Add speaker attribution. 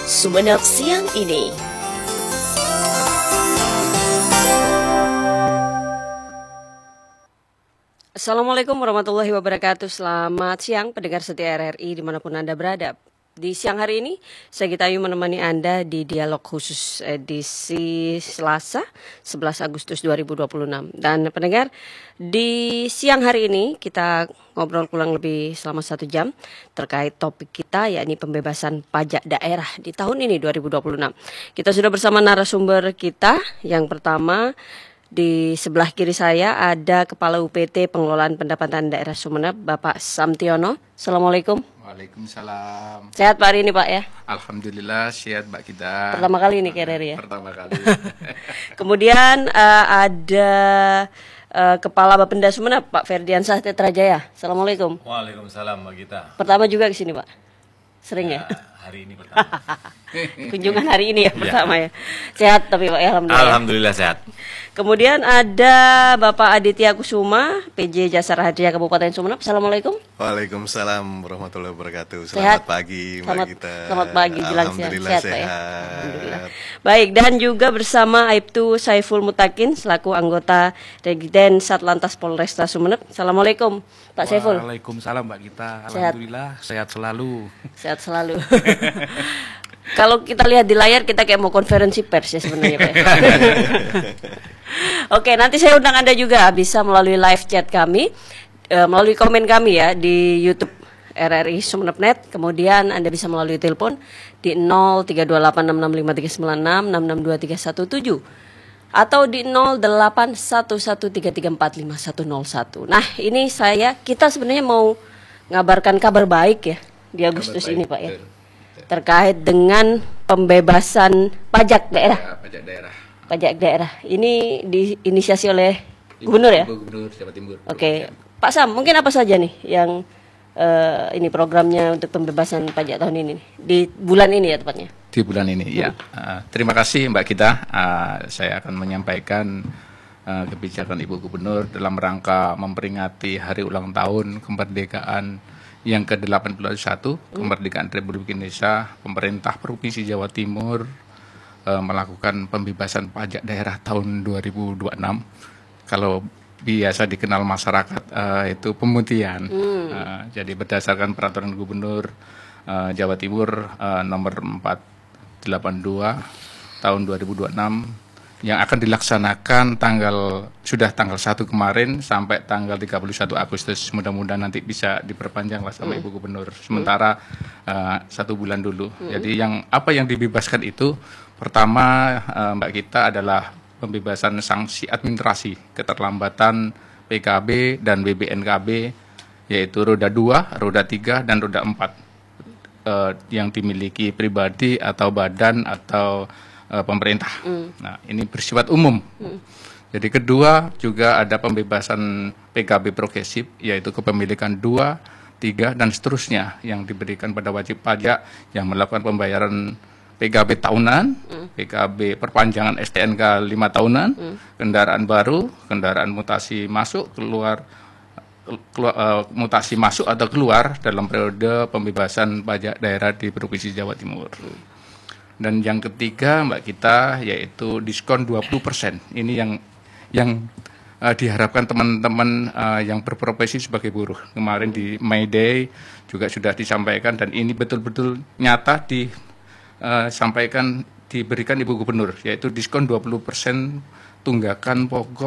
Speaker 1: Sumeneb siang ini. Assalamualaikum warahmatullahi wabarakatuh. Selamat siang pendengar setia RRI dimanapun Anda berada. Di siang hari ini, saya Gita Ayu menemani Anda di dialog khusus edisi Selasa 11 Agustus 2026. Dan pendengar, di siang hari ini kita ngobrol kurang lebih selama 1 jam terkait topik kita, yakni pembebasan pajak daerah di tahun ini 2026. Kita sudah bersama narasumber kita. Yang pertama, di sebelah kiri saya ada Kepala UPT Pengelolaan Pendapatan Daerah Sumeneb, Bapak Samtiono. Assalamualaikum.
Speaker 2: Waalaikumsalam.
Speaker 1: Sehat Pak hari ini Pak ya?
Speaker 2: Alhamdulillah sehat Mbak Gita.
Speaker 1: Pertama kali ini KRRI ya?
Speaker 2: Pertama kali.
Speaker 1: Kemudian ada Kepala Bapenda Sumeneb, Pak Ferdiansah Tetrajaya. Assalamualaikum.
Speaker 3: Waalaikumsalam Mbak Gita.
Speaker 1: Pertama juga ke sini Pak? Sering ya?
Speaker 3: Hari ini pertama.
Speaker 1: Kunjungan hari ini ya pertama ya. Sehat tapi Pak ya, alhamdulillah.
Speaker 3: Alhamdulillah sehat.
Speaker 1: Kemudian ada Bapak Aditya Kusuma, PJ Jasara Harja Kabupaten Sumeneb. Assalamualaikum.
Speaker 4: Waalaikumsalam warahmatullahi wabarakatuh.
Speaker 1: Sehat?
Speaker 4: Selamat pagi Mbak Gita.
Speaker 1: Selamat pagi, jelang siang.
Speaker 4: Alhamdulillah
Speaker 1: Sehat, Pak ya?
Speaker 4: sehat.
Speaker 1: Alhamdulillah. Baik, dan juga bersama Aibtu Saiful Mutakin selaku anggota Regiden Satlantas Polresta Sumeneb. Assalamualaikum Pak Saiful.
Speaker 5: Waalaikumsalam Mbak Gita.
Speaker 1: Sehat.
Speaker 5: Alhamdulillah sehat selalu.
Speaker 1: Sehat selalu. Kalau kita lihat di layar kita kayak mau konferensi pers ya sebenarnya Pak. Oke, nanti saya undang Anda juga bisa melalui live chat kami, melalui komen kami ya di YouTube RRI Sumeneb.net. Kemudian Anda bisa melalui telepon di 0328665396 6623117 atau di 081133450101. Nah, ini kita sebenarnya mau ngabarkan kabar baik ya di Agustus ini Pak ya. Terkait dengan pembebasan pajak daerah.
Speaker 2: Pajak daerah.
Speaker 1: Pajak daerah. Ini diinisiasi oleh Gubernur ya?
Speaker 2: Gubernur Jawa Timur.
Speaker 1: Oke. Pak Sam, mungkin apa saja nih yang ini programnya untuk pembebasan pajak tahun ini di bulan ini ya tepatnya?
Speaker 2: Di bulan ini ya. Terima kasih Mbak Gita. Saya akan menyampaikan kebijakan Ibu Gubernur dalam rangka memperingati hari ulang tahun kemerdekaan yang ke-81, kemerdekaan Republik Indonesia. Pemerintah Provinsi Jawa Timur melakukan pembebasan pajak daerah tahun 2026. Kalau biasa dikenal masyarakat itu pemutihan. Jadi berdasarkan peraturan Gubernur Jawa Timur nomor 482 tahun 2026 yang akan dilaksanakan sudah tanggal 1 kemarin sampai tanggal 31 Agustus. Mudah-mudahan nanti bisa diperpanjang lah sama Ibu Gubernur. Sementara 1 bulan dulu. Jadi apa yang dibebaskan itu pertama Mbak Gita adalah pembebasan sanksi administrasi keterlambatan PKB dan BBNKB, yaitu roda 2, roda 3, dan roda 4 yang dimiliki pribadi atau badan atau pemerintah. Nah, ini bersifat umum. Jadi kedua juga ada pembebasan PKB progresif, yaitu kepemilikan 2, 3, dan seterusnya yang diberikan pada wajib pajak yang melakukan pembayaran PKB tahunan, PKB perpanjangan STNK 5 tahunan, kendaraan baru, kendaraan mutasi masuk, mutasi masuk atau keluar dalam periode pembebasan pajak daerah di Provinsi Jawa Timur. Dan yang ketiga Mbak Gita, yaitu diskon 20%. Ini yang diharapkan teman-teman yang berprofesi sebagai buruh. Kemarin di May Day juga sudah disampaikan dan ini betul-betul nyata diberikan Ibu Gubernur, yaitu diskon 20% tunggakan pokok